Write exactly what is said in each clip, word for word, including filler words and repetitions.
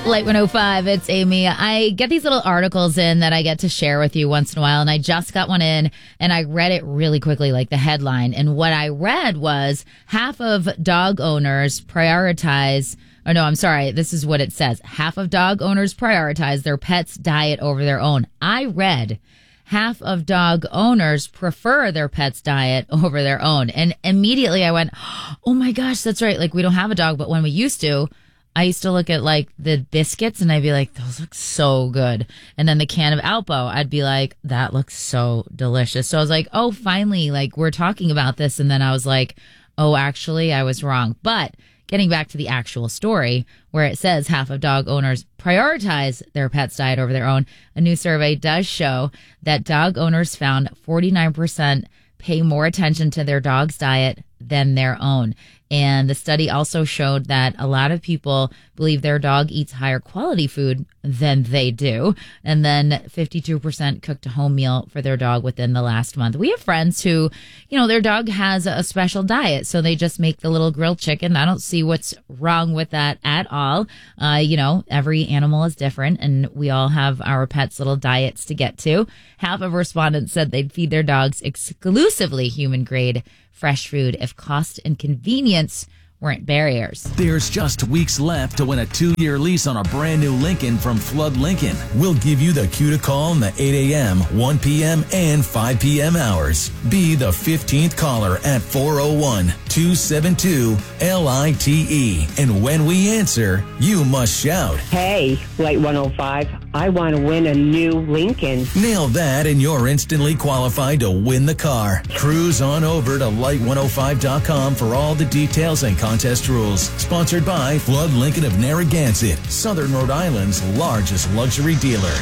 Light one oh five, it's Amy. I get these little articles in that I get to share with you once in a while, and I just got one in, and I read it really quickly, like the headline. And what I read was half of dog owners prioritize, oh no, I'm sorry, this is what it says. Half of dog owners prioritize their pet's diet over their own. I read half of dog owners prefer their pet's diet over their own. And immediately I went, oh my gosh, that's right. Like, we don't have a dog, but when we used to, I used to look at like the biscuits and I'd be like, those look so good. And then the can of Alpo, I'd be like, that looks so delicious. So I was like, oh, finally, like we're talking about this. And then I was like, oh, actually, I was wrong. But getting back to the actual story where it says half of dog owners prioritize their pet's diet over their own, a new survey does show that dog owners found forty-nine percent pay more attention to their dog's diet than their own. And the study also showed that a lot of people believe their dog eats higher quality food than they do. And then fifty-two percent cooked a home meal for their dog within the last month. We have friends who, you know, their dog has a special diet, so they just make the little grilled chicken. I don't see what's wrong with that at all. Uh, you know, every animal is different, and we all have our pets' little diets to get to. Half of respondents said they'd feed their dogs exclusively human-grade fresh food if cost and convenience weren't barriers. There's just weeks left to win a two-year lease on a brand new Lincoln from Flood Lincoln. We'll give you the cue to call in the eight a.m., one p.m., and five p.m. hours. Be the fifteenth caller at four oh one, two seven two, L I T E. And when we answer, you must shout, "Hey, Light one oh five, I want to win a new Lincoln." Nail that and you're instantly qualified to win the car. Cruise on over to light one oh five dot com for all the details and contest rules. Sponsored by Flood Lincoln of Narragansett, Southern Rhode Island's largest luxury dealer.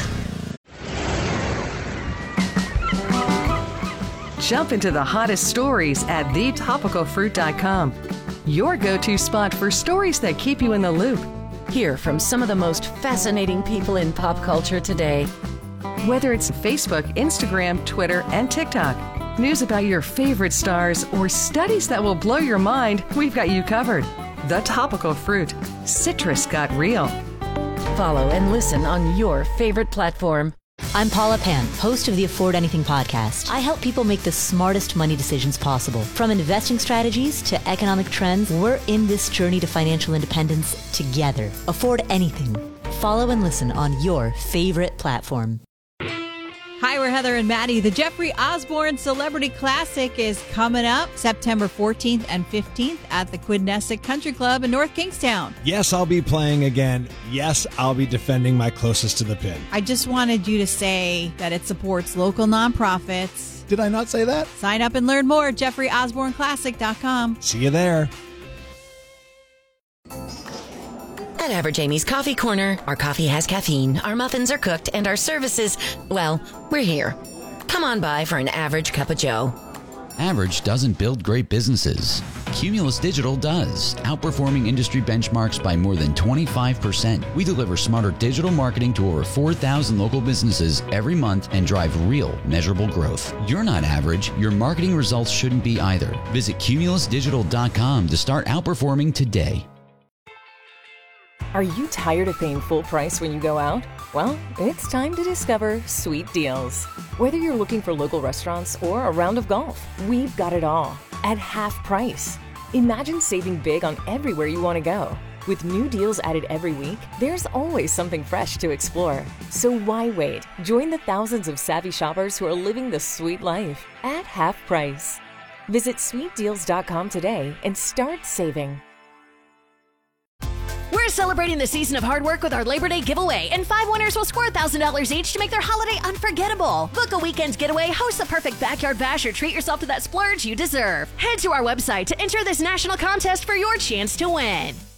Jump into the hottest stories at the topical fruit dot com. Your go-to spot for stories that keep you in the loop. Hear from some of the most fascinating people in pop culture today. Whether it's Facebook, Instagram, Twitter, and TikTok, news about your favorite stars, or studies that will blow your mind, we've got you covered. The Topical Fruit. Citrus got real. Follow and listen on your favorite platform. I'm Paula Pan, host of the Afford Anything podcast. I help people make the smartest money decisions possible. From investing strategies to economic trends, we're in this journey to financial independence together. Afford Anything. Follow and listen on your favorite platform. Hi, we're Heather and Maddie. The Jeffrey Osborne Celebrity Classic is coming up September fourteenth and fifteenth at the Quidnessick Country Club in North Kingstown. Yes, I'll be playing again. Yes, I'll be defending my closest to the pin. I just wanted you to say that it supports local nonprofits. Did I not say that? Sign up and learn more at jeffrey osborne classic dot com. See you there. At Average Amy's Coffee Corner, our coffee has caffeine, our muffins are cooked, and our services, well, we're here. Come on by for an average cup of joe. Average doesn't build great businesses. Cumulus Digital does, outperforming industry benchmarks by more than twenty-five percent. We deliver smarter digital marketing to over four thousand local businesses every month and drive real, measurable growth. You're not average. Your marketing results shouldn't be either. Visit cumulus digital dot com to start outperforming today. Are you tired of paying full price when you go out? Well, it's time to discover Sweet Deals. Whether you're looking for local restaurants or a round of golf, we've got it all at half price. Imagine saving big on everywhere you want to go. With new deals added every week, there's always something fresh to explore. So why wait? Join the thousands of savvy shoppers who are living the sweet life at half price. Visit sweet deals dot com today and start saving. We're celebrating the season of hard work with our Labor Day giveaway, and five winners will score one thousand dollars each to make their holiday unforgettable. Book a weekend's getaway, host the perfect backyard bash, or treat yourself to that splurge you deserve. Head to our website to enter this national contest for your chance to win.